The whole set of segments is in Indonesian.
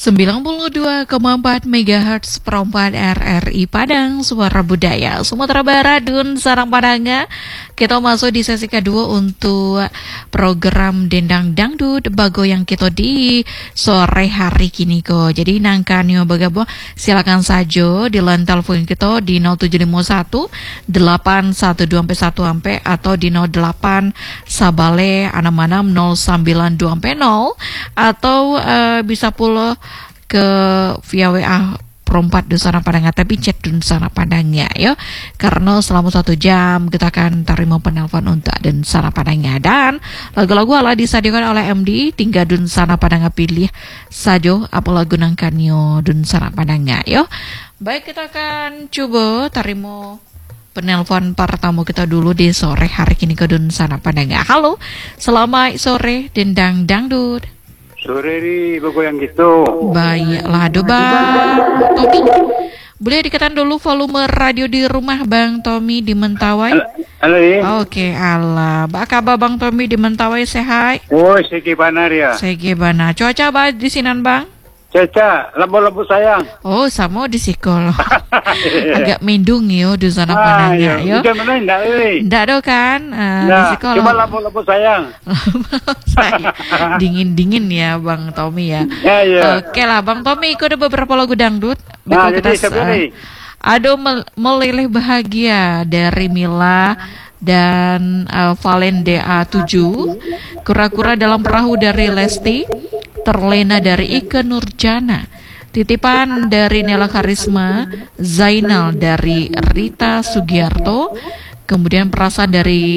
92,4 MHz perempat RRI Padang, Suara Budaya Sumatera Barat, Dun Sarang Padanga. Kita masuk di sesi kedua untuk program Dendang Dangdut Bagoyang kita di sore hari kini ko. Jadi nangkanyo bagabo silakan saja di line telepon kita di 0751 81241 ampe atau di 08 sabale 66092 ampe 0 atau bisa pula ke via WA perempat Dusana Padang tapi chat Dusana Padangnya ya, karena selama 1 jam kita akan terima penelpon untuk Dusana Padangnya, dan lagu-lagu ala disediakan oleh MD tinggal Dusana Padang pilih saja apa lagu nangkanyo Dusana Padangnya ya. Baik, kita akan coba terima penelpon pertama kita dulu di sore hari kini ke Dusana Padangnya. Halo, selamat sore Dendang Dangdut. Sore di Bagoyang gitu. Baiklah, Bang Tommy. Boleh dikatakan dulu volume radio di rumah Bang Tommy di Mentawai? Halo ya. Oke, Allah. Kabar Bang Tommy di Mentawai sehat? Oh, segi banar ya. Segi banar. Cuaca bah di sinan Bang? Caca, lampu-lampu sayang. Oh, sama di Sikol. Agak mendung yo di sana Padangnya yo. Udah mana enggak euy? Enggak do kan? Di Sikol. Cuma lampu-lampu sayang. Dingin-dingin ya Bang Tommy ya. Ya. Oke lah Bang Tommy, ikut ada beberapa lagu dangdut. Nah, jadi sebenarnya Aduh meleleh bahagia dari Mila dan Valen DA7, Kura-kura dalam perahu dari Lesti, Terlena dari Ike Nurjana, titipan dari Nela Karisma, Zainal dari Rita Sugiarto, kemudian perasaan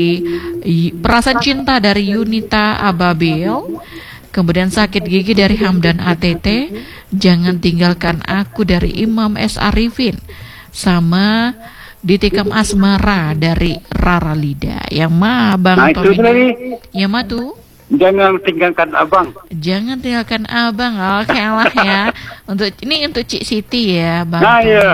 cinta dari Yunita Ababil, kemudian sakit gigi dari Hamdan ATT, jangan tinggalkan aku dari Imam S. Arifin, sama ditikam asmara dari Rara Lida. Yang mah Bang Tommy. Yang mah tuh. Jangan tinggalkan abang. Jangan tinggalkan abang. Oke lah ya. Untuk Cik Siti ya Bang Tommy. Ya.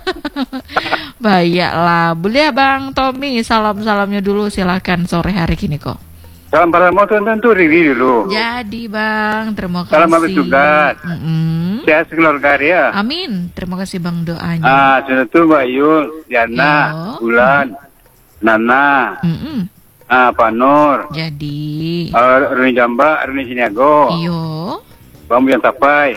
Baiklah. Boleh Bang Tommy salam-salamnya dulu, silakan sore hari kini kok. Salam para mau tentu Riri dulu. Jadi Bang, terima kasih. Salam juga. Sehat keluarga ya. Amin. Terima kasih Bang doanya. Sudah tuh Mbak Yul, Diana, Bulan, Nana. Pak Nur. Jadi Runi Jamba, Runi Siniago. Iyo. Bambu yang tapai.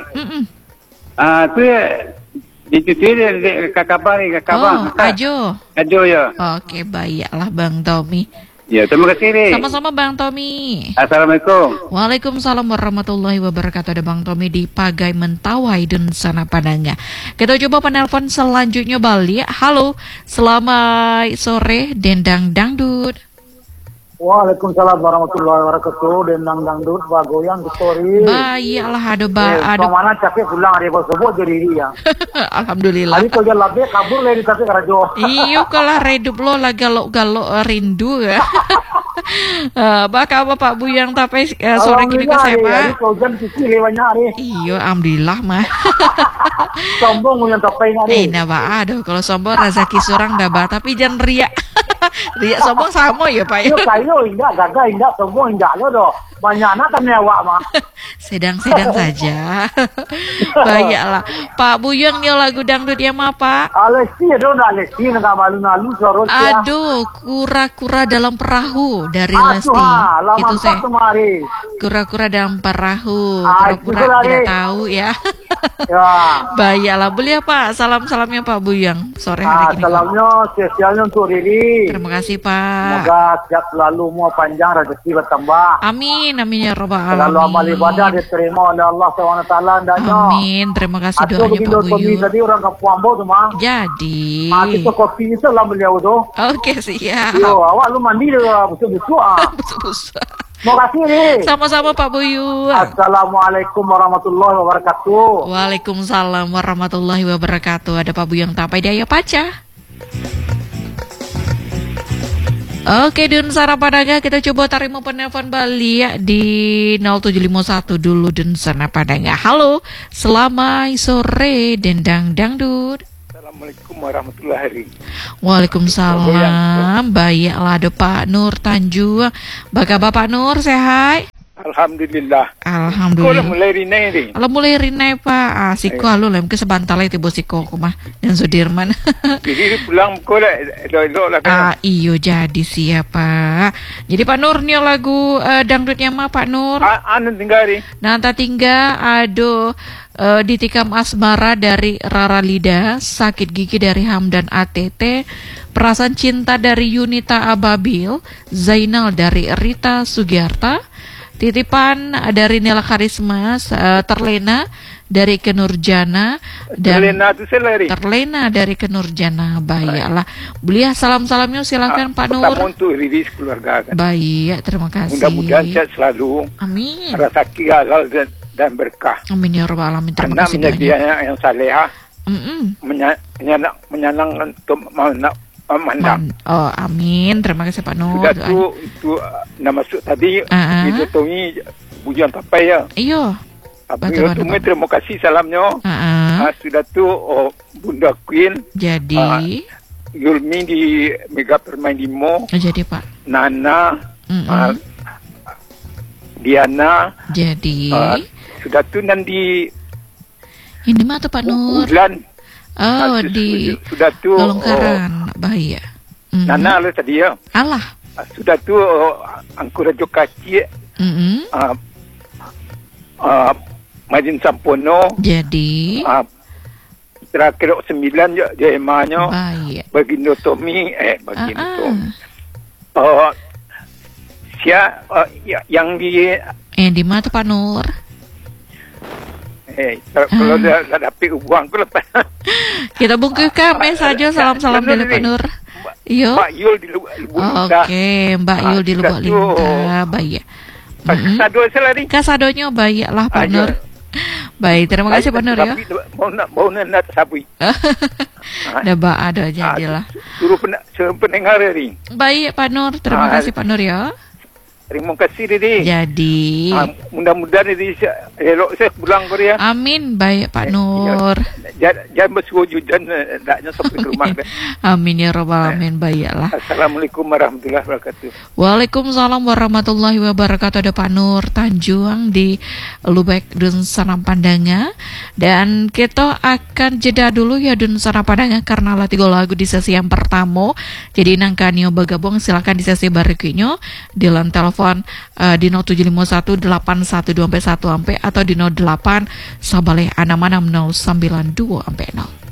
Itu ya ditutir kakak bang. Ajo ya. Oke, baiklah Bang Tommy. Ya, terima kasih nih. Sama-sama Bang Tommy. Assalamualaikum. Waalaikumsalam warahmatullahi wabarakatuh. Ada Bang Tommy di Pagai Mentawai dan sana Padangnya. Kita coba penelpon selanjutnya balik. Halo, selamat sore Dendang Dangdut. Waalaikumsalam warahmatullahi wabarakatuh. Dendang Dangdut Bagoyang Story. Baiklah, ada mana capek pulang hari sebut jadi dia. Alhamdulillah. Hari kerja labeh kabur lagi tapi karajo. Iyo kalau redup lo lah galok rindu ya. Bakal Bapak Buyang tapi sore kini ke Sepa. Iyo, alhamdulillah mah. Sombong yang tapai ngari. Nah aduh kalau sombong rezeki surang dah tapi jangan riak. Riak sombong sama ya Pak. Iyo kayo indah gagah indah sombong indah lo doh. Banyak anak kan nyawa mah. Sedang-sedang saja. Baiklah. Pak Buyang ya lagu dangdut ya mah Pak. Alesi nggak malu-malu sorot ya. Aduh, kura-kura dalam perahu dari Lesti. Itu saya. Kura-kura dalam perahu. Kura-kura tidak tahu ya. Ya. Baiklah, boleh ya Pak. Salam-salamnya Pak Buyang sore hari ini. Salamnya spesialnya untuk Riri. Terima kasih Pak. Semoga sehat selalu, mau panjang, rezeki bertambah. Amin, amin ya robbal alamin. Selalu amal ibadah diterima oleh Allah SWT. Amin, terima kasih doanya Pak Buyung. Tadi orang Kampung Ambo tu mah. Jadi. Kita kopi itu lah beliau tu. Oke, siap. Yo, awak lu mandi dah, busuk-busuk Busuk-busuk. Terima kasih nih. Sama-sama Pak Buyung. Assalamualaikum warahmatullahi wabarakatuh. Waalaikumsalam warahmatullahi wabarakatuh. Ada Pak Buyang Tapai Daya Paca. Oke, Dun Sarang Padangnya, kita coba tarik penelpon Bali ya di 0751 dulu Dun Sarang Padangnya. Halo, selamat sore Dendang Dangdut. Assalamualaikum warahmatullahi wabarakatuh. Waalaikumsalam. Baiklah ada Pak Nur Tanjung. Bapak Nur sehat? Alhamdulillah. Alhamdulillah. Kau mulai rinai ni. Kalau mulai rinai Pak, siko alu lem ke sebantalai tibo siko aku mah dan Sudirman. Jadi pulang kau lah, elok lah kan. Iyo jadi siapa? Jadi Pak Nur nih lagu dangdutnya mah Pak Nur. Anu tinggal ni. Nanta tinggal, aduh. Ditikam asmara dari Rara Lida, sakit gigi dari Hamdan ATT, perasaan cinta dari Yunita Ababil, Zainal dari Rita Sugiarta, titipan dari Nela Karisma, Terlena dari Kenurjana, dan Terlena dari Kenurjana. Baiklah, beliau salam-salamnya silakan Pak Nur. Pertama untuk rilis keluarga kan. Baik, terima kasih. Mudah-mudahan sehat selalu. Amin. Rezeki halal dan berkah. Amin ya rabbal alamin. Terima kasih banyak. Menjadi anak yang salehah, menyenangkan untuk memandang. Oh, amin. Terima kasih Pak Nur. Sudah itu nama masuk tadi itu Tony Bujan Tapai ya. Iya. Betul. Terima kasih salamnya. Sudah tu Bunda Queen. Jadi Yulmi di Mega Permain Limo. Jadi Pak. Nana. Diana. Jadi sudah tu nanti ini mah tuh Pak Nur. Bulan. Di sudah tu Longkaran bahaya. Nana lah tadi ya. Allah. Sudah tu Angkura Jokaci. Majin Sampono. Jadi terakhir 9 je emanya. Baik. Bagindo Tommy Bagindo Tommy. Yang di mana tuh Pak Nur? Kalau dah dapat uang aku lepas. Kita bungkuskan saja salam-salam dari Pak Nur. Iya. Mbak Yul di Lubuk Linta. Oke, Mbak Yul di Lubuk Linta. Baik. Kasado selari. Kasadonya baik lah Pak Nur. Baik, terima kasih Pak Nur ya. Mau nak sabui. Dah ada jadilah. Suruh pendengar ni. Baik Pak Nur, terima kasih Pak Nur ya. Terima kasih Didi. Jadi mudah-mudahan Didi elok saya pulang Korea. Amin. Baik Pak Nur. Jangan bersuhu hujan taknya sampai ke rumah. Amin ya rabbal alamin. Baiklah. Assalamualaikum warahmatullahi wabarakatuh. Waalaikumsalam warahmatullahi wabarakatuh. Ada Pak Nur Tanjung di Lubek Dun Sanam Pandanga. Dan kita akan jeda dulu ya Dun Sanam Pandanga karena lah 3 lagu di sesi yang pertama. Jadi nangkanio bergabung silakan di sesi berikutnya di lantai telepon di 0751 812 sampai 1 atau di 08 sabaleh 66 092 sampai 0.